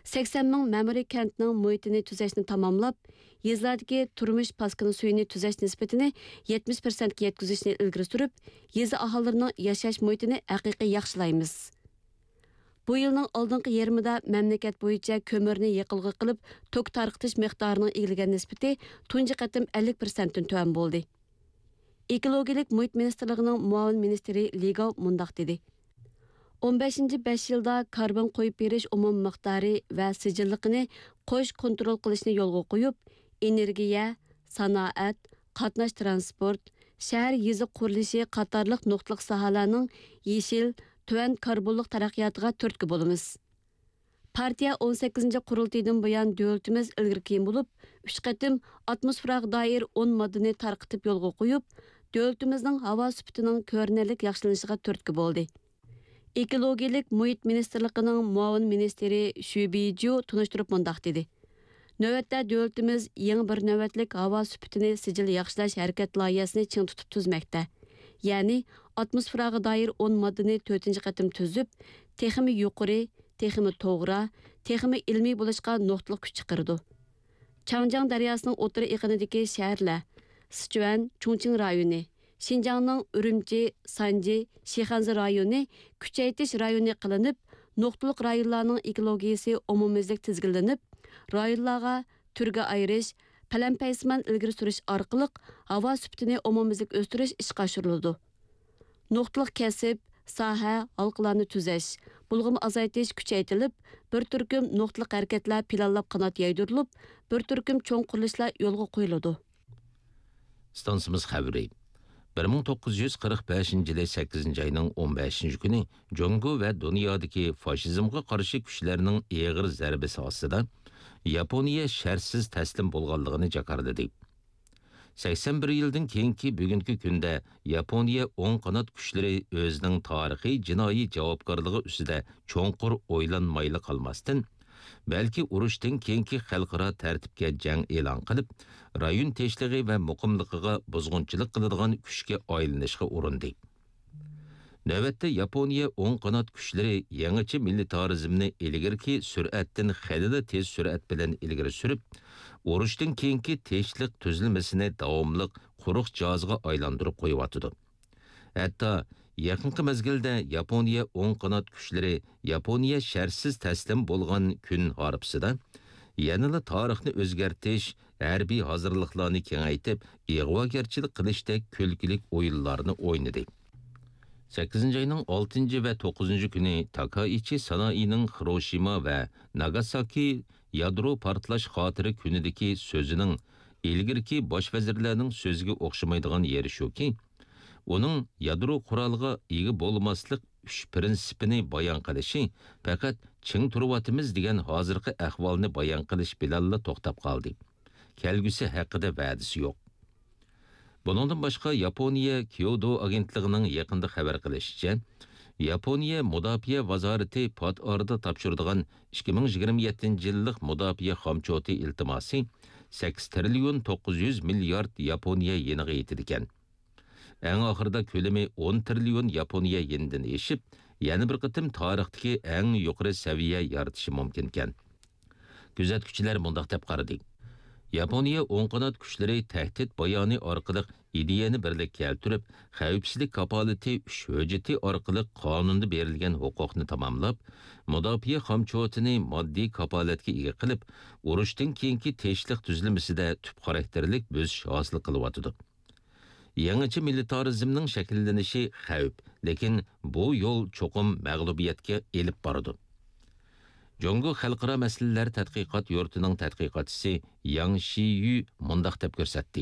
80 ming ma'muriy kentning muhitini tuzashni tamomlab, yezlardagi turmush paskini suyini tuzash nisbatini 70% ga yetkazishni ilgari surib, yeza aholilarining yashash muhitini haqiqiy yaxshilaymiz. Bu yilning oldingi yarmida mamlakat bo'yicha ko'mirni yiqilg'i qilib, tok tarqitish miqdorining egilgan nisbati tunji qatim 50% dan tuvan bo'ldi. Ekologik muhit ministrligining muavin ministri Ligov mundaq dedi. 15-5 yilda karbon qo'yib berish umum miqdori va sijilliqini qo'sh kontrol qilishni yo'lga qo'yib, energiya, sanoat, qatnash transport, shahar yezi qurilishi qatorliq nuqtaliq sohalarning yeshil, tuvan karbonliq taraqqiyotiga turtki bo'lamiz. Partiya 18 qurultaydan buyon davlatimiz ilgari keyin bo'lib, 3 qatim atmosferaga doir 10 moddani tarqitib yo'lga qo'yib, davlatimizning havo sifatining ko'rinarli yaxshilanishiga turtki bo'ldi. Ekologik muhit ministrligining muavin ministri Shubiju tunishtirib mundaq dedi. Navbatda davlatimiz yangi bir navbatlik havo sifatini sijil yaxshilash harakat loyihasini ching tutib tuzmoqda. Ya'ni atmosferaga doir 10 moddani 4-qatim tuzib, texmi yuqori, texmi to'g'ri, texmi ilmiy bo'lishga nuqtaliq kuch chiqardi. Changjiang daryosining o'tiri iqinidagi shaharlar, Sichuan, Chongqing rayoni, Xinjiangning Urumchi, Sanji, Shixanzi rayoni kuchaytirish rayoni qilinib, nuqtaliq rayonlarning ekologiyasi umumiylik tizginlanib, rayonlarga turga ayirish, palam-paysman ilgari surish orqali havo sifatini umumiylik o'stirish ishga oshiriladi. Nuqtaliq kasb, soha, halqalarni tuzash, bulg'um azaytish kuchaytirilib, bir turkum nuqtaliq harakatlar planlab qanot yaydirilib, bir turkum cho'ng qurilishlar yo'lga qo'yiladi. Stansimiz xabari 1945 yılı 8 ayının 15 günü Congo ve dünyadaki faşizmga qarşı güçlerinin ağır zərbesi ostida Yaponiya şərtsiz təslim bolğanlığını jakarladı. 81 yıldan keyinki bugünkü gündə Yaponiya 10 qanat güçləri özünün tarixi jinoiy javobgarlığı üstüdə çoğunqur oylanmaylı qalmasdan balki urushdan keyinki xalqaro tartibga jang e'lon qilib, rayon tinchlig'i va muqimligiga buzg'unchilik qiladigan kuchga aylanishga urindi. Navbatda Yaponiya 10 qanot kuchlari yangicha militarizmni ilgirki sur'atdan xalida tez sur'at bilan ilgari surib, urushdan keyinki tinchlik tuzilmasini davomliq quruq jozga aylantirib qo'yibotdi. Hatto yaqinqi mezgilda Yaponiya 10 qanot kuchlari Yaponiya shartsiz taslim bo'lgan kun harpsida yanada tarixni o'zgartirish, harbiy hozirliklarni kengaytib, ig'vogarchilik qilishda kulkilik o'yinlarni o'ynadi. 8 ayning 6 va 9 kuni Takaichi Sanaining Hiroshima va Nagasaki yadro portlash xotiri kunidagi so'zining ilgirki bosh vazirlarning so'ziga o'xshamaydigan yeri shuki, onun yadro quroliga ega bo'lmaslik 3 prinsipini bayon qilishi faqat ching turvatimiz degan hozirgi ahvolni bayon qilish bilan to'xtab qoldi. Kelgusi haqida va'dasi yo'q. Bundan boshqa Yaponiya Kyoto agentligining yaqinda xabar qilishicha, Yaponiya Mudofaa vazorati Pot-Arda topshiradigan 2027-yillik mudofaa xomchoti iltimosi 8 trillion 900 milliard Yaponiya yeniga yetdi ekan. Eng oxirida ko'lami 10 trillion Yaponiya yenidan eshib, yana bir qitim tarixdagi eng yuqori saviya yaratishi mumkin ekan. Kuzatuvchilar mundaq deb qaradi. Yaponiya 10 qanot kuchlari tahdid bayoni orqali ideyani birlik keltirib, xavfsizlik kapolati 3 hujjati orqali qonunda berilgan huquqni tamomlab, mudofaa xomchotini moddiy kapolatga ega qilib, urushdan keyingi tinchlik tuzilmasida tub xarakterlik bo'zish hosil qilyotdi. Yangicha militarizmning shakllanishi xavf, lekin bu yo'l cho'qim mag'lubiyatga elib boradi. Congo Xalqaro masalalar tadqiqot yurtining tadqiqotchisi Yang Shiyu mundaq deb ko'rsatdi.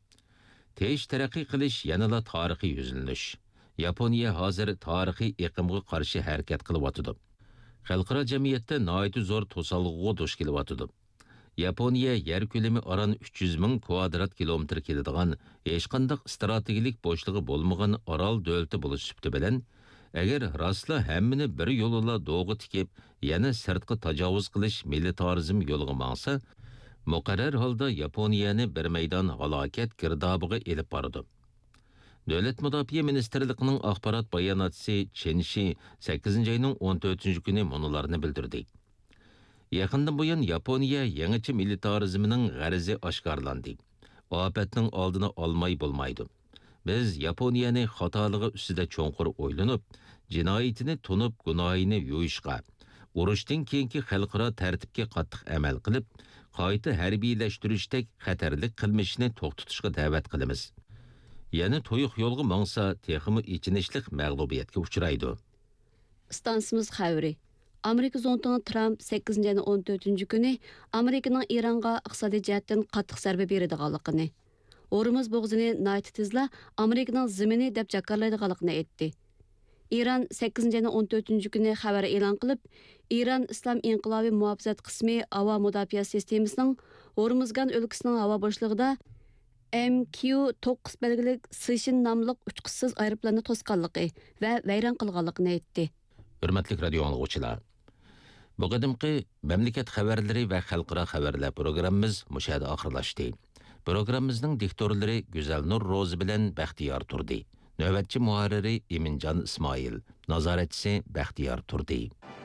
Tez taraqqiy qilish yanada tarixiy yuzlanish. Yaponiya hozir tarixiy iqimga qarshi harakat qilyotdi. Xalqaro jamiyatda nihoyat zo'r to'salg'uga duch kelyotdi. Yaponiya yer ko'lami aran 300 ming kvadrat kilometr keladigan hech qanday strategik bo'shligi bo'lmagan orol davlati bo'lish sifati bilan agar rostla hammani bir yo'lila do'g'i tikib, yana sirtqi tajovuz qilish militarizm yo'liga mangsa, muqarrar holda Yaponiyani bir maydon halokat girdobiga elib boradi. Davlat mudofaa ministrligining axborot bayonotchisi Chenshi 8 ayning 14 kuni munolarni bildirdi. Yaqindan buyon Yaponiya yangicha militarizmining g'arizi oshkorlandi. Ofatning oldini olmay bo'lmaydi. Biz Yaponiyani xatolig'i ustida cho'nqur o'ylanib, jinoyatini tunib, gunohini yo'yishga, urushdan keyingi xalqaro tartibga qattiq amal qilib, qayta harbiylashtirishdek xatarlik qilmishni to'xtatishga da'vat qilamiz. Yana to'yiq yo'lga mangsa, texmi ichinishlik mag'lubiyatga uchraydi. Stansimiz xavri. Amerika zonтоны Trump 8-14 kuni Amerikaning Iranға iqtisodiy jihatdan qattiq zarba beradiganligini, Hormuz bo'g'zini nayt tizla Amerikaning zimini deb jakarlaydiganligini aytdi. İran 8-14 kuni xabar e'lon qilib, İran İslam İnqilobi muhofizat qismi havo mudofaa sistemasining Hormuzgan o'lkasining havo boshlig'ida MQ-9 belgilik Sishin nomli uchquchsiz aeroplanni to'sqanligi va vayron qilganligini aytdi. Hurmatli radio anglag'uvchilar, bu qadimqi mamlakat xabarlari va xalqaro xabarlar programmamiz mushada oxirlashdi. Programmamizning diktorlari Güzelnur Rozi bilan Baxtiyor Turdi. Navbatchi muharriri Eminjon Ismoil, nazoratchisi Baxtiyor Turdi.